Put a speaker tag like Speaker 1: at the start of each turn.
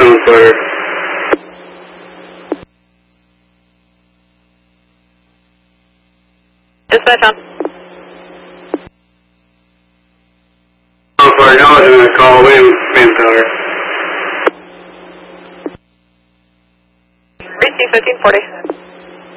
Speaker 1: on fire.
Speaker 2: Dispatch on.
Speaker 1: On fire, acknowledging that call, William Tower.
Speaker 2: Receive 1540.